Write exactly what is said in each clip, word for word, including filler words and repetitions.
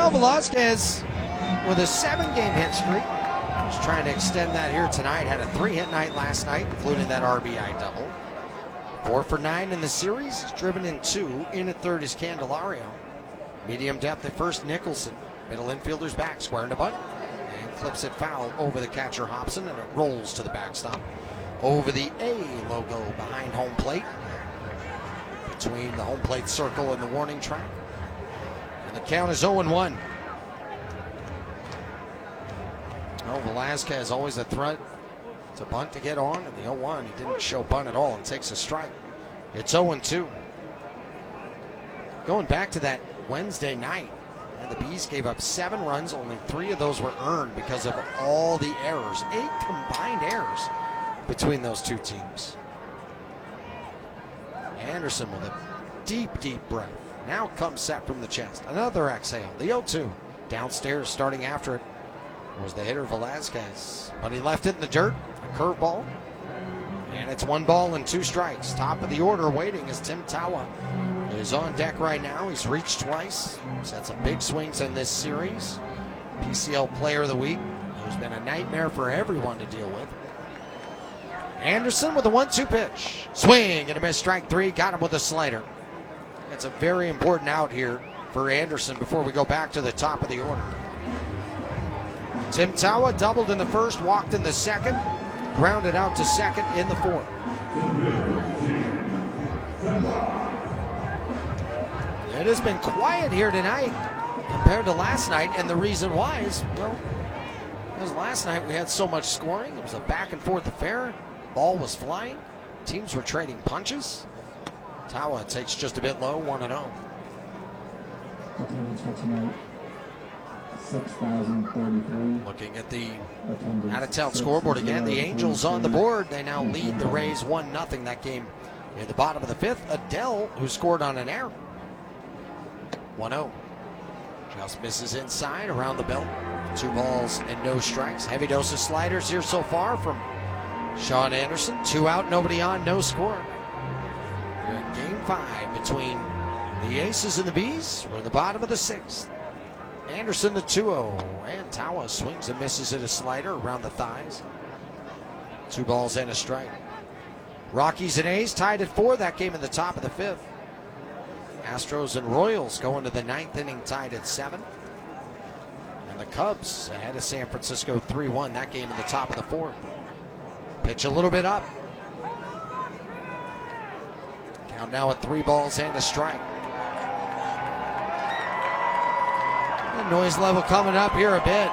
Well, Velasquez with a seven-game hit streak. He's trying to extend that here tonight. Had a three-hit night last night, including that R B I double. Four for nine in the series. He's driven in two. In at third is Candelario. Medium depth at first, Nicholson. Middle infielder's back, squaring to bunt. And clips it foul over the catcher Hobson, and it rolls to the backstop. Over the A logo behind home plate. Between the home plate circle and the warning track. And the count is oh and one. Oh, Velasquez always a threat to bunt to get on. And the oh one, he didn't show bunt at all and takes a strike. It's oh and two. Going back to that Wednesday night, and the Bees gave up seven runs. Only three of those were earned because of all the errors. Eight combined errors between those two teams. Anderson with a deep, deep breath. Now comes set from the chest. Another exhale. The oh two. Downstairs, starting after it, was the hitter Velasquez. But he left it in the dirt. A curveball. And it's one ball and two strikes. Top of the order waiting is Tim Tawa. Is on deck right now. He's reached twice. He's had some big swings in this series. P C L Player of the Week, who's been a nightmare for everyone to deal with. Anderson with a one two pitch. Swing and a miss, strike three. Got him with a slider. It's a very important out here for Anderson before we go back to the top of the order. Tim Tawa doubled in the first, walked in the second, grounded out to second in the fourth. It has been quiet here tonight compared to last night, and the reason why is, well, because last night we had so much scoring. It was a back and forth affair. Ball was flying. Teams were trading punches. Tawa takes just a bit low, one and oh. Looking at the out-of-town scoreboard again, the Angels on the board. They now lead the Rays one nothing. That game in the bottom of the fifth. Adele, who scored on an error. one oh. Just misses inside around the belt. Two balls and no strikes. Heavy dose of sliders here so far from Sean Anderson. Two out, nobody on, no score. We're in game five between the Aces and the Bees. We're in the bottom of the sixth. Anderson the two oh. And Tawa swings and misses at a slider around the thighs. Two balls and a strike. Rockies and A's tied at four. That game in the top of the fifth. Astros and Royals going to the ninth inning, tied at seven. And the Cubs ahead of San Francisco three one. That game in the top of the fourth. Pitch a little bit up. Count now at three balls and a strike. The noise level coming up here a bit.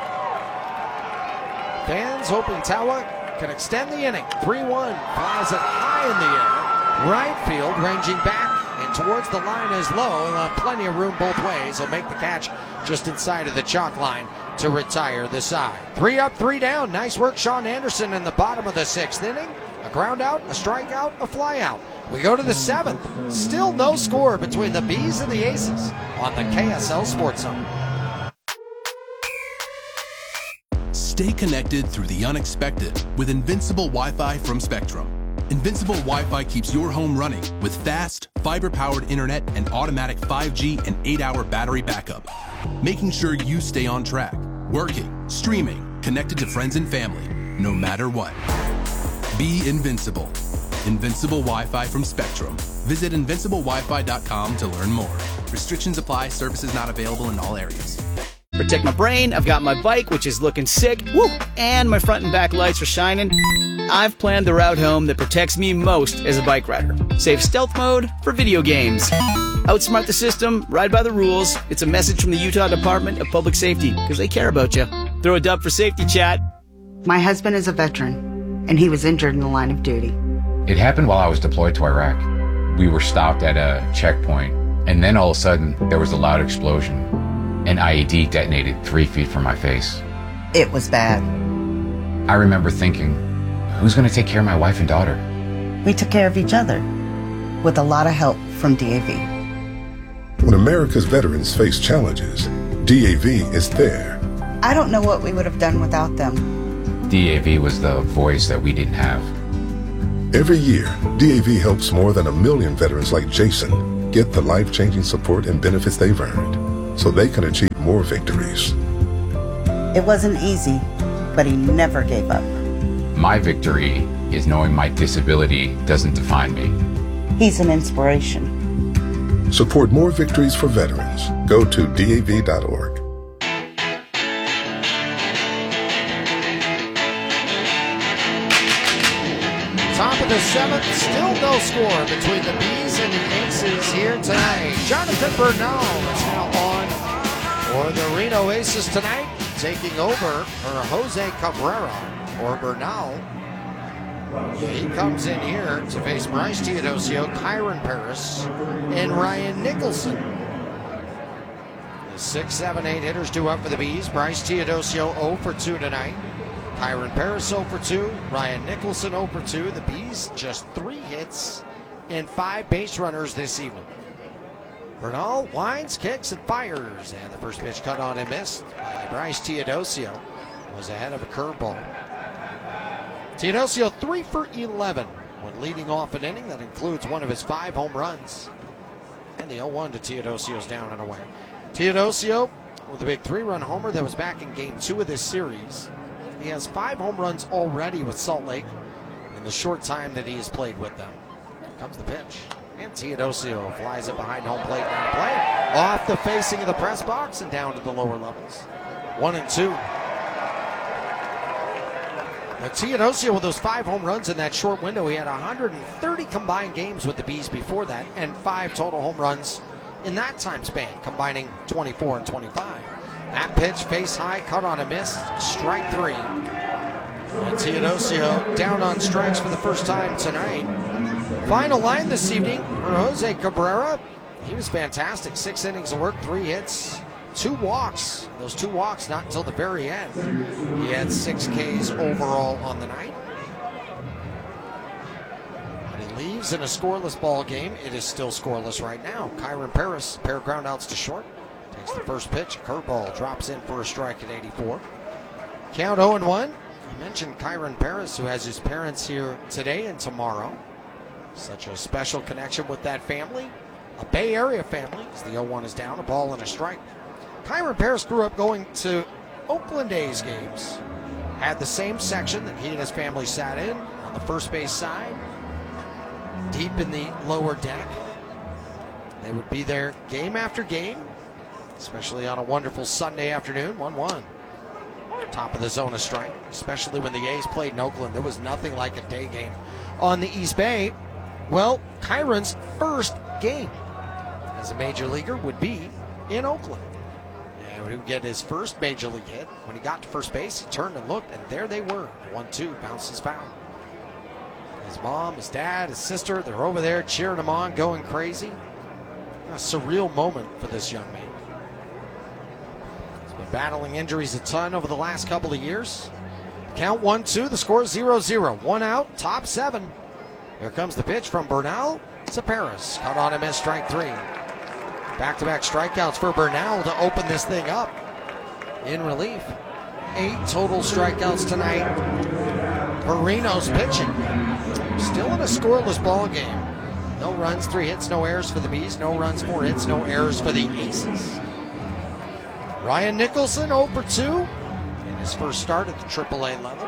Fans hoping Tawa can extend the inning. three one. Flies it high in the air. Right field ranging back. And towards the line is low, and uh, plenty of room both ways. He'll make the catch just inside of the chalk line to retire the side. Three up, three down. Nice work, Sean Anderson, in the bottom of the sixth inning. A ground out, a strikeout, a fly out. We go to the seventh. Still no score between the Bees and the Aces on the K S L Sports Zone. Stay connected through the unexpected with Invincible Wi-Fi from Spectrum. Invincible Wi-Fi keeps your home running with fast, fiber-powered internet and automatic five G and eight hour battery backup, making sure you stay on track, working, streaming, connected to friends and family, no matter what. Be invincible. Invincible Wi-Fi from Spectrum. Visit invincible wi fi dot com to learn more. Restrictions apply. Services not available in all areas. Protect my brain. I've got my bike, which is looking sick. Woo! And my front and back lights are shining. I've planned the route home that protects me most as a bike rider. Save stealth mode for video games. Outsmart the system, ride by the rules. It's a message from the Utah Department of Public Safety, because they care about you. Throw a dub for safety, chat. My husband is a veteran, and he was injured in the line of duty. It happened while I was deployed to Iraq. We were stopped at a checkpoint, and then all of a sudden, there was a loud explosion. An I E D detonated three feet from my face. It was bad. I remember thinking, who's going to take care of my wife and daughter? We took care of each other, with a lot of help from D A V. When America's veterans face challenges, D A V is there. I don't know what we would have done without them. D A V was the voice that we didn't have. Every year, D A V helps more than a million veterans like Jason get the life-changing support and benefits they've earned, so they can achieve more victories. It wasn't easy, but he never gave up. My victory is knowing my disability doesn't define me. He's an inspiration. Support more victories for veterans. Go to D A V dot org. Top of the seventh, still no score between the Bees and the Aces here tonight. Jonathan Bernal is now on for the Reno Aces tonight, taking over for Jose Cabrera or Bernal. He comes in here to face Bryce Teodosio, Kyron Paris, and Ryan Nicholson. The six, seven, eight hitters due up for the Bees. Bryce Teodosio zero for two tonight. Kyron Paris zero for two. Ryan Nicholson zero for two. The Bees just three hits and five base runners this evening. Bernal winds, kicks, and fires. And the first pitch cut on and missed by Bryce Teodosio. Was ahead of a curveball. Teodosio three for eleven when leading off an inning. That includes one of his five home runs. And the oh one to Teodosio's down and away. Teodosio with a big three-run homer that was back in game two of this series. He has five home runs already with Salt Lake in the short time that he has played with them. Here comes the pitch. And Teodosio flies it behind home plate. Now play off the facing of the press box and down to the lower levels. One and two. Now, Teodosio with those five home runs in that short window, he had one hundred thirty combined games with the Bees before that, and five total home runs in that time span, combining twenty-four and twenty-five. That pitch, face high, cut on a miss, strike three. And Teodosio down on strikes for the first time tonight. Final line this evening for Jose Cabrera. He was fantastic. Six innings of work, three hits, two walks. Those two walks not until the very end. He had six Ks overall on the night. When he leaves in a scoreless ball game, it is still scoreless right now. Kyron Paris, pair of groundouts to short. Takes the first pitch, curveball, drops in for a strike at eighty-four. Count oh and one. I mentioned Kyron Paris, who has his parents here today and tomorrow. Such a special connection with that family. A Bay Area family, as the oh one is down, a ball and a strike. Kyron Paris grew up going to Oakland A's games. Had the same section that he and his family sat in, on the first base side, deep in the lower deck. They would be there game after game, especially on a wonderful Sunday afternoon, one one. Top of the zone, a strike, especially when the A's played in Oakland. There was nothing like a day game on the East Bay. Well, Kyron's first game as a major leaguer would be in Oakland. And he would get his first major league hit. When he got to first base, he turned and looked, and there they were. one two, bounces foul. His mom, his dad, his sister, they're over there cheering him on, going crazy. A surreal moment for this young man. He's been battling injuries a ton over the last couple of years. Count one two, the score zero zero. One out, top seven. Here comes the pitch from Bernal to Paris. Cut on and miss, strike three. Back-to-back strikeouts for Bernal to open this thing up in relief. Eight total strikeouts tonight for Reno's pitching. Still in a scoreless ball game. No runs, three hits, no errors for the Bees. No runs, four hits, no errors for the Aces. Ryan Nicholson oh for two in his first start at the triple A level.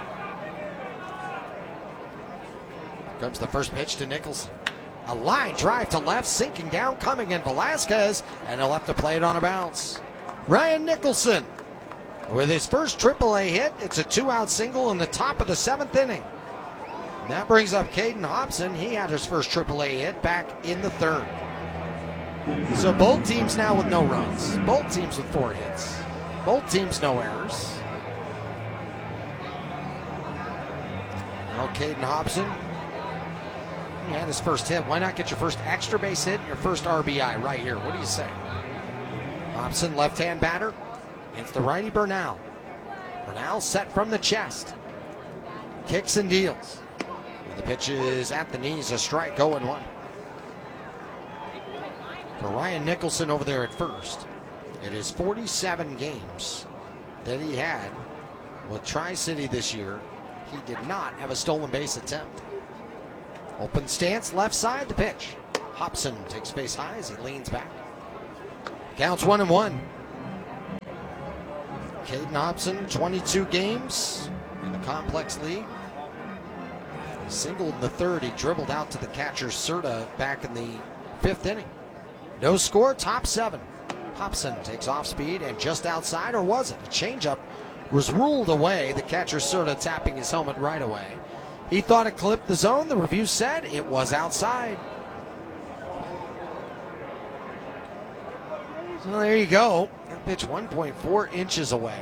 Comes the first pitch to Nicholson. A line drive to left, sinking down, coming in Velasquez, and he'll have to play it on a bounce. Ryan Nicholson with his first triple A hit. It's a two-out single in the top of the seventh inning. And that brings up Caden Hobson. He had his first triple A hit back in the third. So both teams now with no runs. Both teams with four hits. Both teams no errors. Now Caden Hobson, he had his first hit. Why not get your first extra base hit and your first R B I right here? What do you say? Hobson, left-hand batter against the righty Bernal. Bernal set from the chest. Kicks and deals. The pitch is at the knees, a strike, oh and one. For Ryan Nicholson over there at first, it is forty-seven games that he had with Tri-City this year. He did not have a stolen base attempt. Open stance, left side, the pitch. Hobson takes face high as he leans back. Counts one and one. Caden Hobson, twenty-two games in the Complex League. He singled in the third. He dribbled out to the catcher, Serta, back in the fifth inning. No score, top seven. Hobson takes off speed and just outside, or was it? A changeup was ruled away. The catcher, Serta, tapping his helmet right away. He thought it clipped the zone. The review said it was outside. So there you go. That pitch one point four inches away.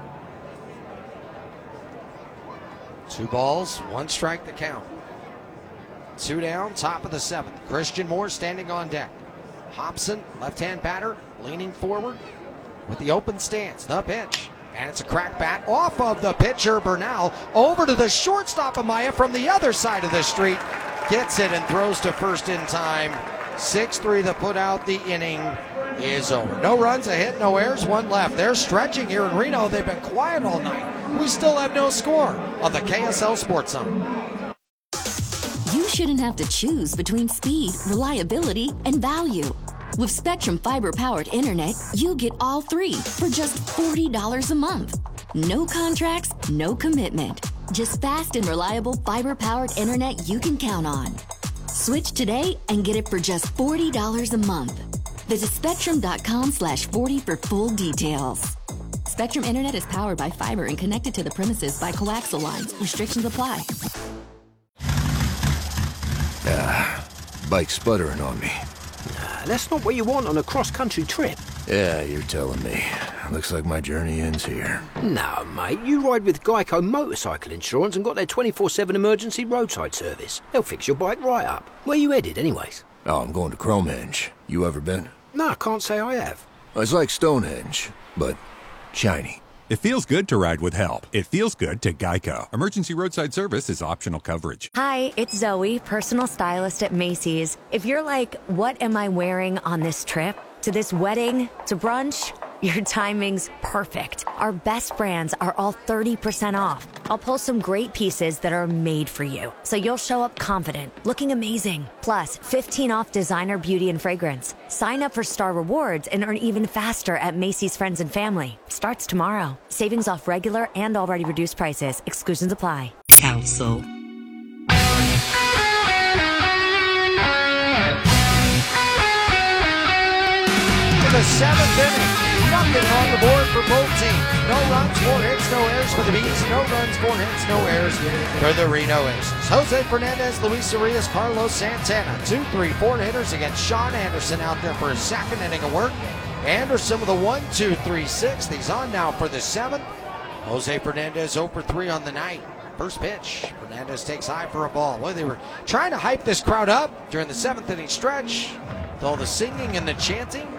Two balls, one strike to count. Two down, top of the seventh. Christian Moore standing on deck. Hobson, left-hand batter, leaning forward with the open stance. The pitch. And it's a crack bat off of the pitcher, Bernal, over to the shortstop, Amaya, from the other side of the street. Gets it and throws to first in time. six three to put out. The inning is over. No runs, a hit, no errors, one left. They're stretching here in Reno. They've been quiet all night. We still have no score on the K S L Sports Zone. You shouldn't have to choose between speed, reliability, and value. With Spectrum fiber-powered internet, you get all three for just forty dollars a month. No contracts, no commitment. Just fast and reliable fiber-powered internet you can count on. Switch today and get it for just forty dollars a month. Visit spectrum.com slash 40 for full details. Spectrum Internet is powered by fiber and connected to the premises by coaxial lines. Restrictions apply. Ah, bike's sputtering on me. Nah, that's not what you want on a cross-country trip. Yeah, you're telling me. Looks like my journey ends here. No, mate, you ride with Geico Motorcycle Insurance and got their twenty-four seven emergency roadside service. They'll fix your bike right up. Where you headed, anyways? Oh, I'm going to Cromehenge. You ever been? No, I can't say I have. It's like Stonehenge, but shiny. It feels good to ride with help. It feels good to Geico. Emergency roadside service is optional coverage. Hi, it's Zoe, personal stylist at Macy's. If you're like, what am I wearing on this trip? To this wedding? To brunch? Your timing's perfect. Our best brands are all thirty percent off. I'll pull some great pieces that are made for you, so you'll show up confident, looking amazing. Plus, fifteen off designer beauty and fragrance. Sign up for Star Rewards and earn even faster at Macy's Friends and Family. Starts tomorrow. Savings off regular and already reduced prices. Exclusions apply. Council. The seventh inning. Nothing on the board for both teams. No runs, four hits, no errors for the Bees. No runs, four hits, no errors for the Reno Aces. Jose Fernandez, Luis Arias, Carlos Santana. Two, three, four hitters against Sean Anderson out there for his second inning of work. Anderson with a one, two, three, six. He's on now for the seventh. Jose Fernandez zero for three on the night. First pitch. Fernandez takes high for a ball. Well, they were trying to hype this crowd up during the seventh inning stretch with all the singing and the chanting.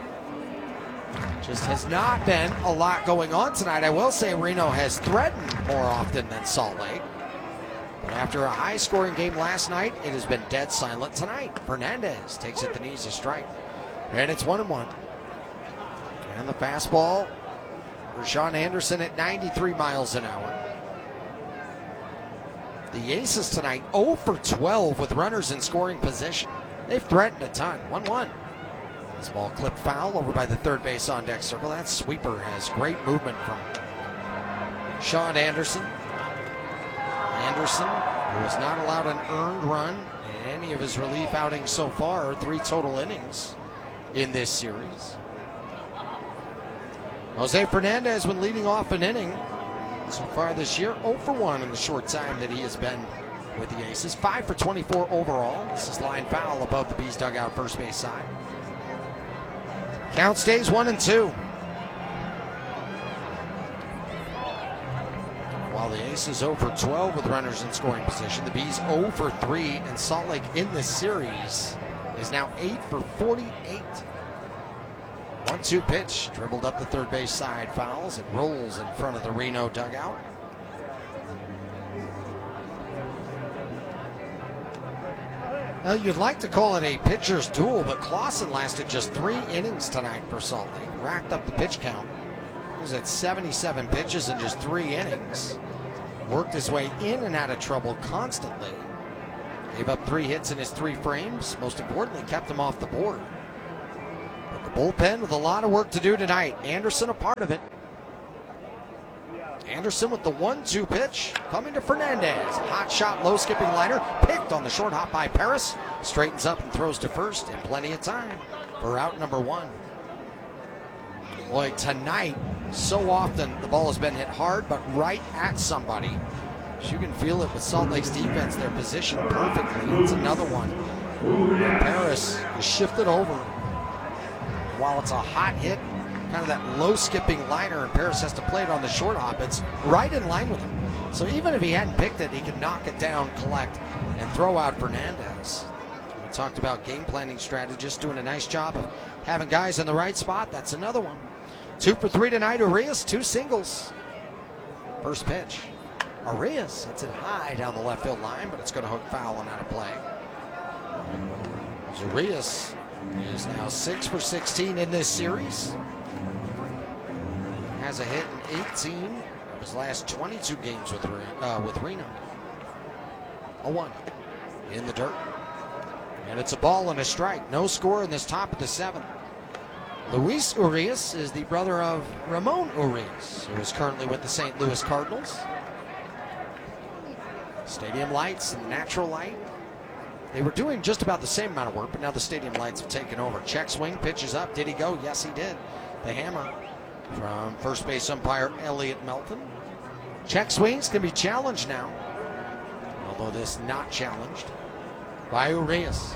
Just has not been a lot going on tonight. I will say Reno has threatened more often than Salt Lake. But after a high-scoring game last night, it has been dead silent tonight. Fernandez takes it to knees a strike. And it's one and one. And the fastball for Sean Anderson at ninety-three miles an hour. The Aces tonight zero for twelve with runners in scoring position. They've threatened a ton. one one. This ball clipped foul over by the third base on deck circle. That sweeper has great movement from Sean Anderson. Anderson, who has not allowed an earned run in any of his relief outings so far, three total innings in this series. Jose Fernandez, when leading off an inning so far this year, zero for one in the short time that he has been with the Aces. five for twenty-four overall. This is line foul above the Bees dugout first base side. Count stays one and two. While the Aces zero for twelve with runners in scoring position, the Bees zero for three, and Salt Lake in this series is now eight for forty-eight. one two pitch, dribbled up the third base side, fouls, and rolls in front of the Reno dugout. Well, you'd like to call it a pitcher's duel, but Clausen lasted just three innings tonight for Salt Lake. Racked up the pitch count. He was at seventy-seven pitches in just three innings. Worked his way in and out of trouble constantly. Gave up three hits in his three frames. Most importantly, kept him off the board. But the bullpen with a lot of work to do tonight. Anderson a part of it. Anderson with the one two pitch, coming to Fernandez. Hot shot, low skipping liner, picked on the short hop by Paris. Straightens up and throws to first, and plenty of time for out number one. Boy, tonight, so often the ball has been hit hard, but right at somebody. You can feel it with Salt Lake's defense. They're positioned perfectly. It's another one. Paris is shifted over. While it's a hot hit, kind of that low skipping liner, and Paris has to play it on the short hop. It's right in line with him. So even if he hadn't picked it, he can knock it down, collect, and throw out Fernandez. We talked about game planning strategists doing a nice job of having guys in the right spot. That's another one. Two for three tonight. Urias, two singles. First pitch. Urias hits it high down the left field line, but it's going to hook foul and out of play. Urias is now six for sixteen in this series. Has a hit in eighteen of his last twenty-two games with, uh, with Reno. oh one in the dirt. And it's a ball and a strike. No score in this top of the seventh. Luis Urias is the brother of Ramon Urias, who is currently with the Saint Louis Cardinals. Stadium lights and natural light. They were doing just about the same amount of work, but now the stadium lights have taken over. Check swing, pitches up. Did he go? Yes, he did. The hammer from first base umpire Elliot Melton. Check swings can be challenged now, although this not challenged by Urias.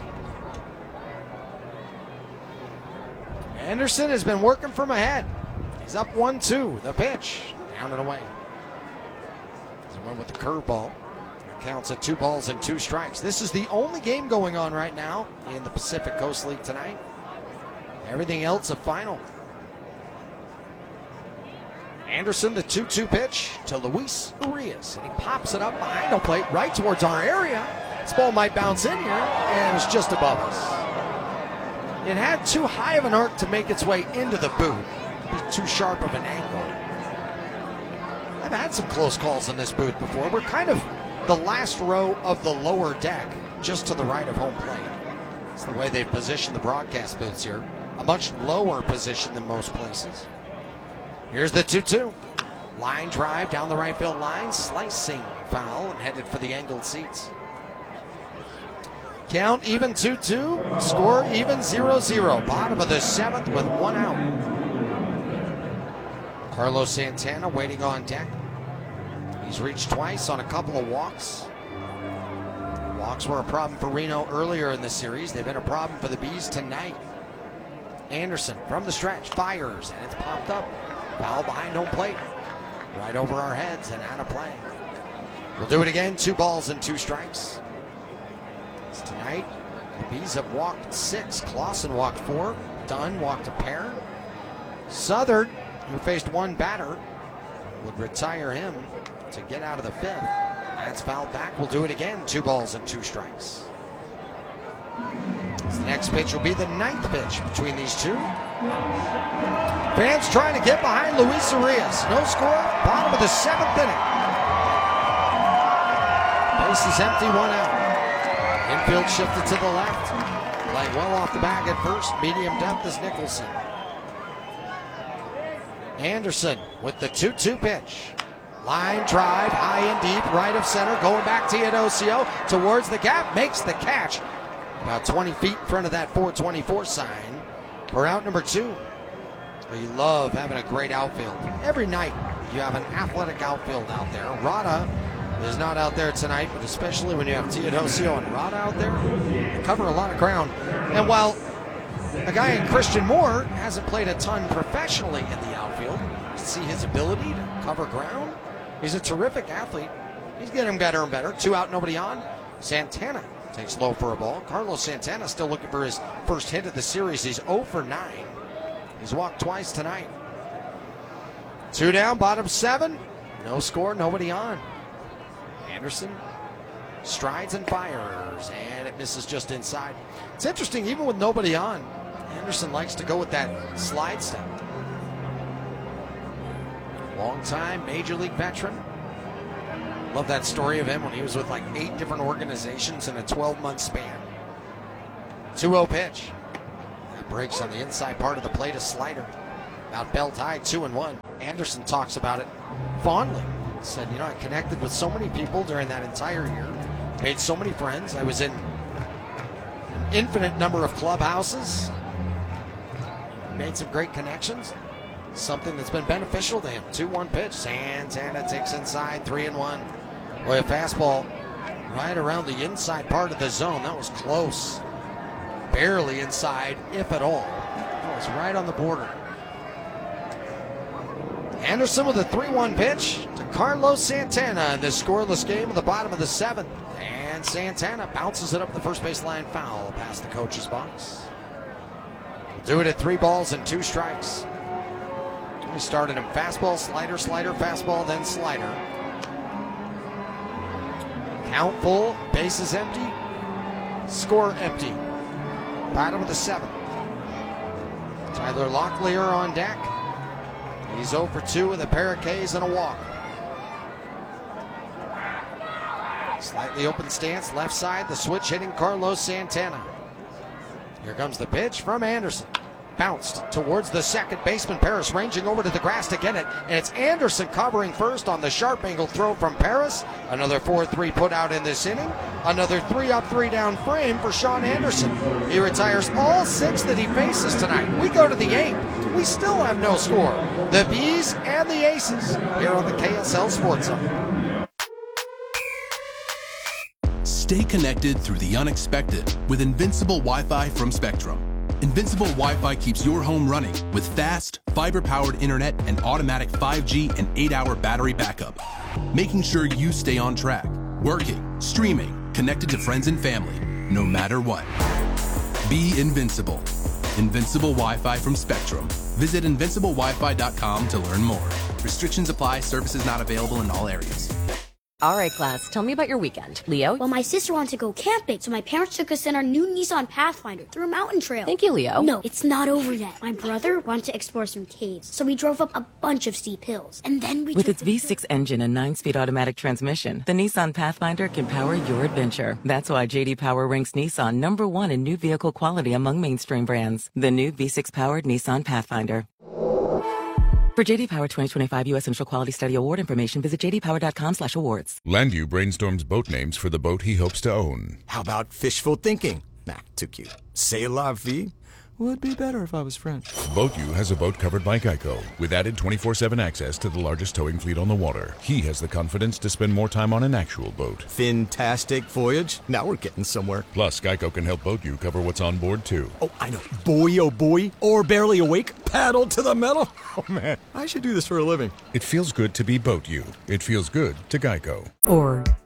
Anderson has been working from ahead. He's up one two. The pitch, down and away. He went with the curveball. Counts at two balls and two strikes. This is the only game going on right now in the Pacific Coast League tonight. Everything else a final. Anderson, the two two pitch to Luis Urias. And he pops it up behind the plate right towards our area. This ball might bounce in here, and it's just above us. It had too high of an arc to make its way into the booth. Too sharp of an angle. I've had some close calls in this booth before. We're kind of the last row of the lower deck, just to the right of home plate. It's the way they've positioned the broadcast booths here. A much lower position than most places. Here's the two two. Line drive down the right field line, slicing foul, and headed for the angled seats. Count even two two, score even zero zero. Bottom of the seventh with one out. Carlos Santana waiting on deck. He's reached twice on a couple of walks. Walks were a problem for Reno earlier in the series. They've been a problem for the Bees tonight. Anderson from the stretch fires, and it's popped up. Foul behind home plate. Right over our heads and out of play. We'll do it again. Two balls and two strikes. Tonight, the Bees have walked six. Clausen walked four. Dunn walked a pair. Southern, who faced one batter, would retire him to get out of the fifth. That's fouled back. We'll do it again. Two balls and two strikes. The next pitch will be the ninth pitch between these two. Fans trying to get behind Luis Urias. No score. Bottom of the seventh inning. Base is empty, one out. Infield shifted to the left. Playing well off the bag at first. Medium depth is Nicholson. Anderson with the two two pitch. Line drive, high and deep, right of center, going back to Teodosio towards the gap, makes the catch. About twenty feet in front of that four twenty-four sign. We're out number two. You love having a great outfield. Every night you have an athletic outfield out there. Rada is not out there tonight, but especially when you have Teodosio and Rada out there, they cover a lot of ground. And while a guy in Christian Moore hasn't played a ton professionally in the outfield, you see his ability to cover ground. He's a terrific athlete. He's getting better and better. Two out, nobody on. Santana takes low for a ball. Carlos Santana still looking for his first hit of the series. He's oh for nine. He's walked twice tonight. Two down, bottom seven. No score, nobody on. Anderson strides and fires, and it misses just inside. It's interesting, even with nobody on, Anderson likes to go with that slide step. Long-time Major League veteran. Love that story of him when he was with like eight different organizations in a twelve-month span. two oh pitch. That breaks on the inside part of the plate, a slider. About belt high, two and one. Anderson talks about it fondly. He said, you know, I connected with so many people during that entire year, made so many friends. I was in an infinite number of clubhouses, made some great connections, something that's been beneficial to him. two one pitch, Santana takes inside, three and one. Boy, a fastball right around the inside part of the zone. That was close. Barely inside, if at all. That was right on the border. Anderson with a three one pitch to Carlos Santana in this scoreless game at the bottom of the seventh. And Santana bounces it up the first baseline foul past the coach's box. Do it at three balls and two strikes. We started him fastball, slider, slider, fastball, then slider. Count full, bases empty, score empty. Bottom of the seventh. Tyler Locklear on deck. He's zero for two with a pair of Ks and a walk. Slightly open stance, left side, the switch hitting Carlos Santana. Here comes the pitch from Anderson. Bounced towards the second baseman, Paris ranging over to the grass to get it. And it's Anderson covering first on the sharp angle throw from Paris. Another four three put out in this inning. Another three up, three down frame for Sean Anderson. He retires all six that he faces tonight. We go to the eighth. We still have no score. The Bees and the Aces here on the K S L Sports Zone. Stay connected through the unexpected with Invincible Wi-Fi from Spectrum. Invincible Wi-Fi keeps your home running with fast, fiber-powered internet and automatic five G and eight hour battery backup, making sure you stay on track, working, streaming, connected to friends and family, no matter what. Be invincible. Invincible Wi-Fi from Spectrum. Visit invincible wi fi dot com to learn more. Restrictions apply. Services not available in all areas. All right, class, tell me about your weekend. Leo? Well, my sister wanted to go camping, so my parents took us in our new Nissan Pathfinder through a mountain trail. Thank you, Leo. No, it's not over yet. My brother wanted to explore some caves, so we drove up a bunch of steep hills. And then we With took its V six engine and nine-speed automatic transmission, the Nissan Pathfinder can power your adventure. That's why J D Power ranks Nissan number one in new vehicle quality among mainstream brands. The new V six-powered Nissan Pathfinder. For J D Power twenty twenty-five U S Initial Quality Study Award information, visit j d power dot com slash awards. Landview brainstorms boat names for the boat he hopes to own. How about fishful thinking? Nah, too cute. C'est la vie? Would be better if I was French. BoatU has a boat covered by Geico with added twenty-four seven access to the largest towing fleet on the water. He has the confidence to spend more time on an actual boat. Fantastic voyage. Now we're getting somewhere. Plus, Geico can help BoatU cover what's on board, too. Oh, I know. Boy, oh boy. Or barely awake. Paddle to the metal. Oh, man. I should do this for a living. It feels good to be BoatU. It feels good to Geico. Or